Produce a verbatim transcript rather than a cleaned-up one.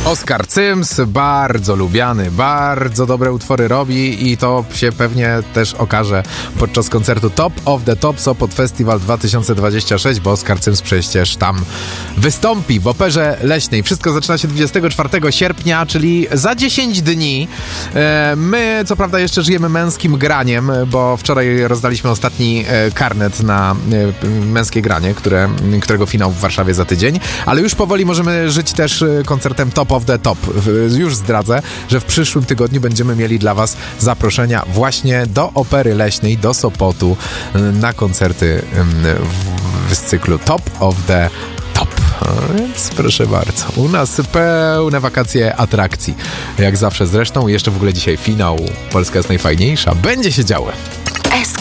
Oskar Cyms, bardzo lubiany, bardzo dobre utwory robi i to się pewnie też okaże podczas koncertu Top of the Top Sopot Festival dwa tysiące dwudziesty szósty, bo Oskar Cyms przecież tam wystąpi w Operze Leśnej. Wszystko zaczyna się dwudziestego czwartego sierpnia, czyli za dziesięć dni. My, co prawda, jeszcze żyjemy męskim graniem, bo wczoraj rozdaliśmy ostatni karnet na męskie granie, które, którego finał w Warszawie za tydzień, ale już powoli możemy żyć też koncertem Top of the Top. Już zdradzę, że w przyszłym tygodniu będziemy mieli dla was zaproszenia właśnie do Opery Leśnej, do Sopotu na koncerty w, z cyklu Top of the Top. Więc proszę bardzo, u nas pełne wakacje atrakcji. Jak zawsze zresztą, jeszcze w ogóle dzisiaj finał Polska jest najfajniejsza. Będzie się działo.